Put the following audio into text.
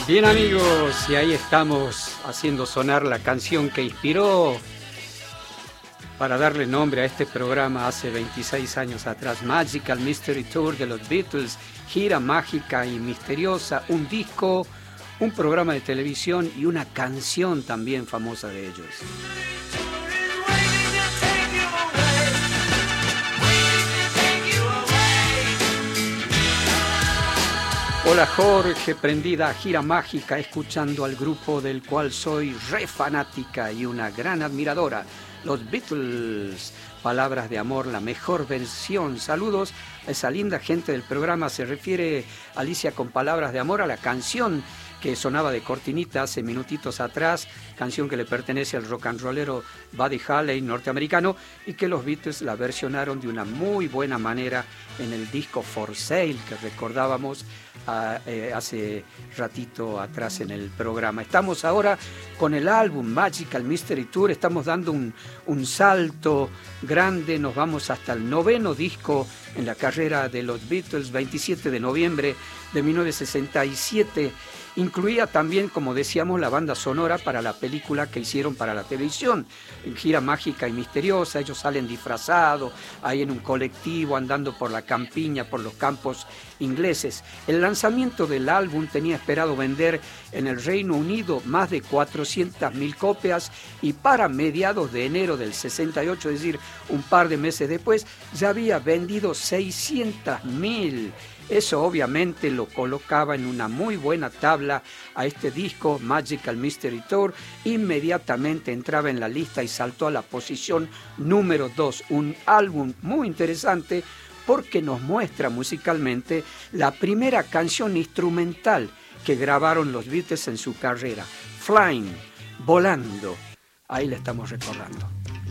Bien amigos, y ahí estamos haciendo sonar la canción que inspiró para darle nombre a este programa hace 26 años atrás, Magical Mystery Tour de los Beatles, gira mágica y misteriosa, un disco, un programa de televisión y una canción también famosa de ellos. Hola Jorge, prendida gira mágica, escuchando al grupo del cual soy re fanática y una gran admiradora, los Beatles. Palabras de amor, la mejor versión. Saludos a esa linda gente del programa. Se refiere Alicia con palabras de amor a la canción que sonaba de cortinita hace minutitos atrás, canción que le pertenece al rock and rollero Buddy Holly norteamericano y que los Beatles la versionaron de una muy buena manera en el disco For Sale que recordábamos hace ratito atrás en el programa. Estamos ahora con el álbum Magical Mystery Tour, estamos dando un salto grande, nos vamos hasta el 9º disco en la carrera de los Beatles, 27 de noviembre de 1967. Incluía también, como decíamos, la banda sonora para la película que hicieron para la televisión, en gira mágica y misteriosa. Ellos salen disfrazados, ahí en un colectivo, andando por la campiña, por los campos ingleses. El lanzamiento del álbum tenía esperado vender en el Reino Unido más de 400.000 copias y para mediados de enero del 68, es decir, un par de meses después, ya había vendido 600.000. Eso obviamente lo colocaba en una muy buena tabla a este disco Magical Mystery Tour. Inmediatamente entraba en la lista y saltó a la posición número 2. Un álbum muy interesante porque nos muestra musicalmente la primera canción instrumental que grabaron los Beatles en su carrera. Flying, volando. Ahí la estamos recordando.